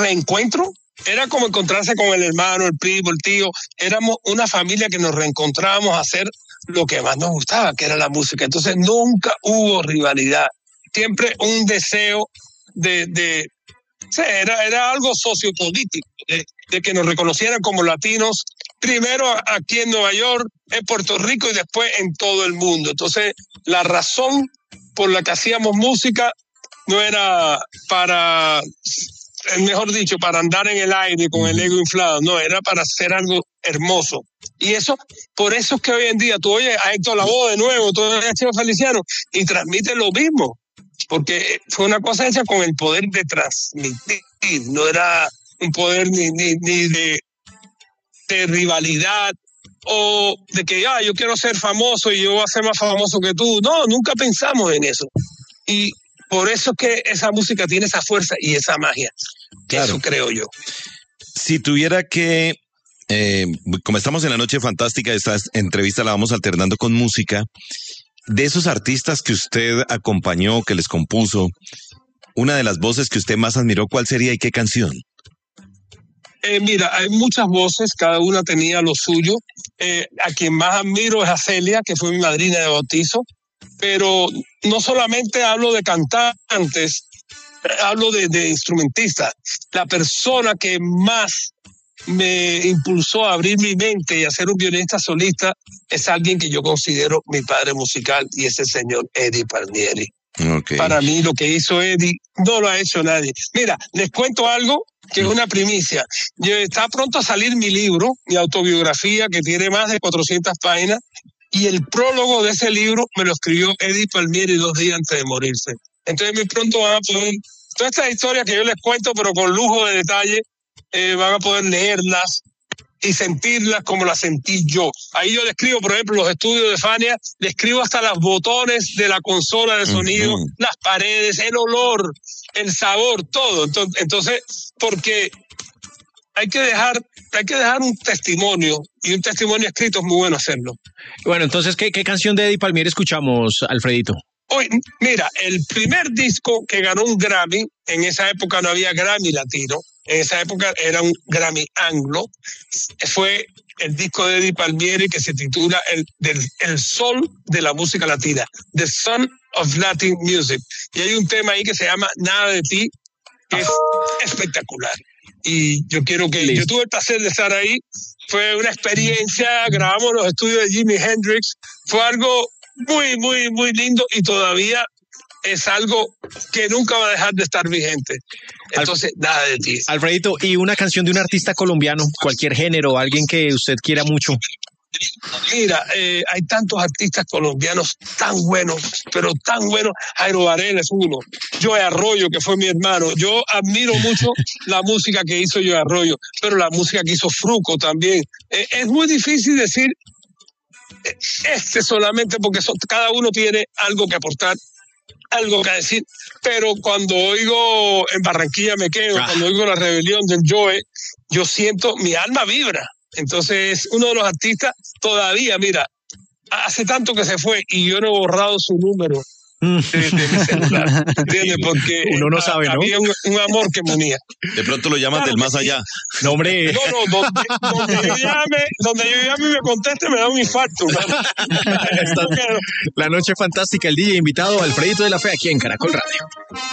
reencuentro. Era como encontrarse con el hermano, el primo, el tío. Éramos una familia que nos reencontrábamos a hacer lo que más nos gustaba, que era la música. Entonces nunca hubo rivalidad. Siempre un deseo o sea, era algo sociopolítico, de que nos reconocieran como latinos, primero aquí en Nueva York, en Puerto Rico y después en todo el mundo. Entonces, la razón por la que hacíamos música no era para, mejor dicho, para andar en el aire con el ego inflado, no, era para hacer algo hermoso. Y eso, por eso es que hoy en día tú oyes a Héctor Lavoe de nuevo, tú oyes a Cheo Feliciano y transmite lo mismo. Porque fue una cosa hecha con el poder de transmitir, no era un poder ni de rivalidad o de que yo quiero ser famoso y yo voy a ser más famoso que tú. No, nunca pensamos en eso. Y por eso es que esa música tiene esa fuerza y esa magia. Claro. Eso creo yo. Si tuviera que, como estamos en la noche fantástica, esta entrevista la vamos alternando con música. De esos artistas que usted acompañó, que les compuso, una de las voces que usted más admiró, ¿cuál sería y qué canción? Mira, hay muchas voces, cada una tenía lo suyo. A quien más admiro es a Celia, que fue mi madrina de bautizo, pero no solamente hablo de cantantes, hablo de instrumentistas. La persona que más me impulsó a abrir mi mente y a ser un violinista solista es alguien que yo considero mi padre musical y es el señor Eddie Palmieri. Okay. Para mí lo que hizo Eddie no lo ha hecho nadie. Mira, les cuento algo que es una primicia. Está pronto a salir mi libro, mi autobiografía, que tiene más de 400 páginas, y el prólogo de ese libro me lo escribió Eddie Palmieri 2 días antes de morirse. Entonces muy pronto van a poder, todas estas historias que yo les cuento, pero con lujo de detalle, van a poder leerlas y sentirlas como las sentí yo. Ahí yo describo, por ejemplo, los estudios de Fania, describo hasta los botones de la consola de sonido, las paredes, el olor, el sabor, todo. Entonces, porque hay que dejar un testimonio, y un testimonio escrito es muy bueno hacerlo. Bueno, entonces, ¿qué canción de Eddie Palmieri escuchamos, Alfredito? Hoy, mira, el primer disco que ganó un Grammy, en esa época no había Grammy latino, en esa época era un Grammy anglo, fue el disco de Eddie Palmieri que se titula El Sol de la Música Latina, The Sun of Latin Music. Y hay un tema ahí que se llama Nada de Ti, que es espectacular. Y yo quiero que... Yo tuve el placer de estar ahí, fue una experiencia, grabamos los estudios de Jimi Hendrix, fue algo muy, muy, muy lindo y todavía es algo que nunca va a dejar de estar vigente. Entonces, nada de ti. Alfredito, y una canción de un artista colombiano, cualquier género, alguien que usted quiera mucho. Mira, hay tantos artistas colombianos tan buenos, pero tan buenos. Jairo Varela es uno. Joe Arroyo, que fue mi hermano. Yo admiro mucho la música que hizo Joe Arroyo, pero la música que hizo Fruco también. Es muy difícil decir solamente porque cada uno tiene algo que aportar, algo que decir, pero cuando oigo En Barranquilla me quedo, cuando oigo La Rebelión del Joe, yo siento, mi alma vibra. Entonces, uno de los artistas todavía, mira, hace tanto que se fue y yo no he borrado su número de mi celular, ¿entiendes? Porque uno no sabe, ¿no? Había un amor que me unía. De pronto lo llaman del más allá. No, hombre. No, donde yo llame y me conteste me da un infarto. La noche fantástica, el DJ invitado Alfredito de la Fe aquí en Caracol Radio.